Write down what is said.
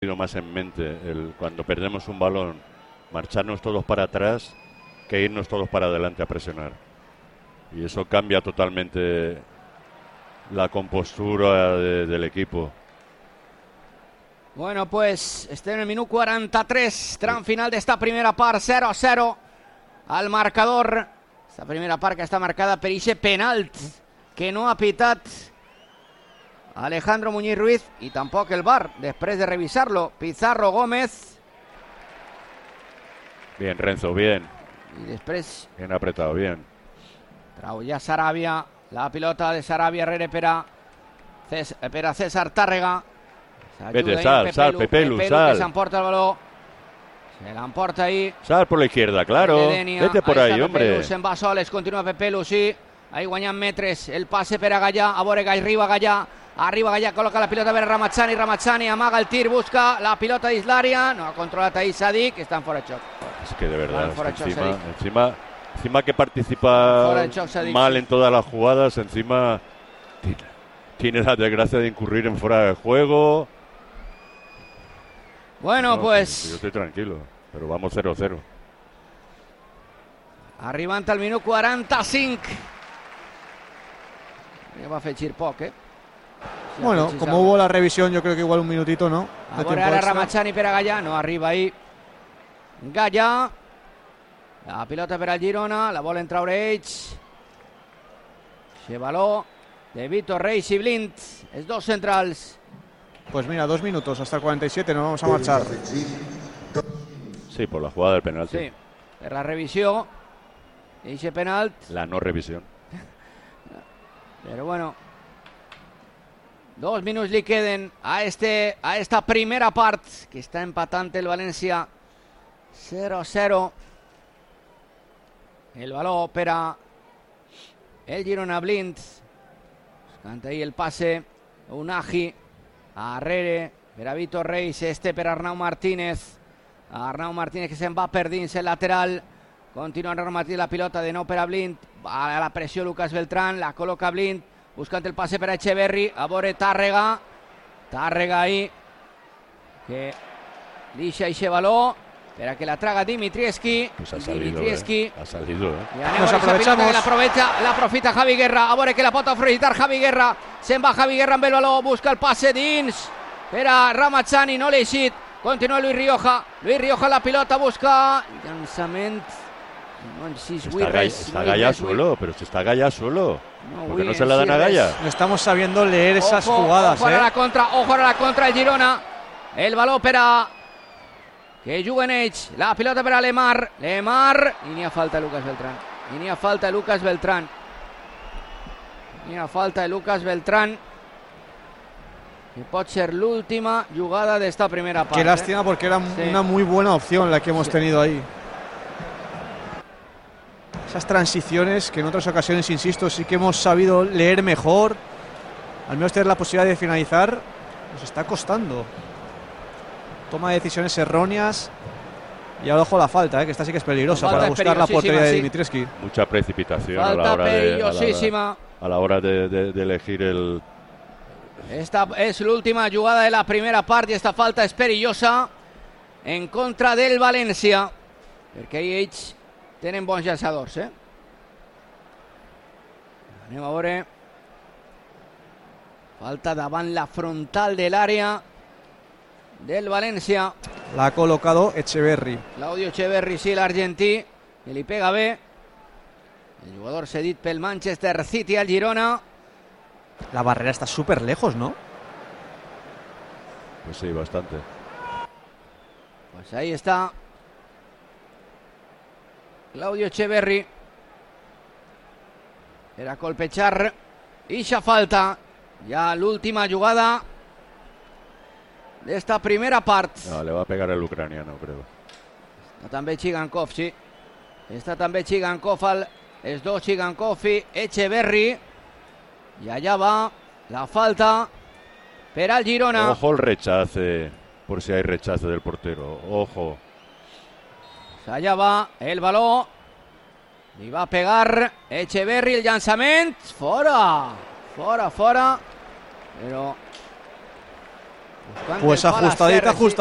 más en mente cuando perdemos un balón, marcharnos todos para atrás que irnos todos para adelante a presionar. Y eso cambia totalmente la compostura del equipo. Bueno, pues este en el minut 43, tram final d'esta primera part, 0-0 al marcador. Esta primera part que està marcada per ixe penalt que no ha pitat Alejandro Muñiz Ruiz i tampoc el VAR, després de revisar-lo. Pizarro Gómez. Bien, Renzo, bien. I després... Bien apretado, bien. Trau ja Sarabia, la pilota de Sarabia rere per a César Tàrrega. Vete, sal, Pepelu, sal. Que s'emporta el baló. Se l'emporta ahí. Sal por la izquierda, claro. Vete por ahí, hombre. Pepelu, se'n va soles, continua Pepelu, sí. Ahí guanyant metres, el passe per a Gallà, a veure, arriba Gallà, col·loca la pilota per a Ramazzani, amaga el tir, busca la pilota d'Islària, no ha controlat ahí Sadik, que està en fora de xoc. Es que de verdad, encima que participa mal en todas las jugadas, encima tiene la desgracia de incurrir en fuera de juego. Bueno, no, pues... Yo estoy tranquilo, pero vamos 0-0. Arribant al minut 45. Ja va fer gir poc, Si bueno, como hubo la revisión, yo creo que igual un minutito, ¿no? A veure ara Ramazzani per a Gallà, no arriba ahí Gallà. La pilota per al Girona, la volen traure ells. Chevaló de Víctor Reis i Blind, els dos centrals. Pues mira, 2 minutos hasta el 47, nos vamos a marchar. Sí, por la jugada del penalti. Sí, per la revisió d'eixe penalt. La no revisión. Pero bueno, 2 minuts li queden a esta primera part, que està empatant el València 0-0. El baló per a el Girona Blind. Canta ahí el passe, Unagi, arrere per a Víctor Reis, per a Arnau Martínez. Arnau Martínez que se'n va per dins el lateral. Continua Arnau Martínez, la pilota de nou per a Blind. A la pressió Lucas Beltrán, la col·loca Blind, buscant el passe per a Echeverri, a veure Tàrrega ahí, que deixa eixe baló, per a que la traga Dimitrievski. Pues ha salido, ha salido, I anem a veure pilota que l'aprofita Javi Guerra, a veure que la pot aprofitar Javi Guerra, se'n va Javi Guerra amb el baló, busca el passe dins, per a Ramazzani, no l'ha eixit, continua Luis Rioja la pilota, busca llançament. Está Gallà solo, pero si está Gallà solo. ¿Por qué no se la dan a Gallà? No estamos sabiendo leer esas jugadas. Ojo a la contra el Girona. El balón per a que juguen ells. La pilota per a Lemar. I n'hi ha falta de Lucas Beltrán. Que pot ser l'última jugada d'esta primera part. Qué lástima, porque era una muy buena opción la que hemos tenido ahí. Esas transiciones que en otras ocasiones, insisto, sí que hemos sabido leer mejor, al menos tener la posibilidad de finalizar, nos está costando. Toma de decisiones erróneas y ahora ojo la falta, que esta sí que es peligrosa para buscar la portería de Dimitrievski. Mucha precipitación falta a la hora de elegir el... Esta és l'última jugada de la primera part i esta falta és perillosa en contra del València, perquè ells tenen bons llançadors, Anem a veure. Falta davant la frontal de l'àrea del València. La ha colocado Echeverri. Claudio Echeverri, sí, l'argentí, que li pega bé. El jugador cedit pel Manchester City al Girona. La barrera está súper lejos, ¿no? Pues sí, bastante. Pues ahí está Claudio Echeverri. Era colpechar. Ixa falta. Ya l'última jugada d'esta primera part. No, le va a pegar el ucraniano, creo. Està també Chigankov, sí. Està també Chigankov, els dos Chigankov i Echeverri. Y allá va la falta per al Girona. Ojo el rechace, por si hay rechace del portero. Ojo. Allá va el baló. Li va a pegar Echeverri, el llançament. Fora. Però Buscando Pues el palo a ajustadita, Sergi.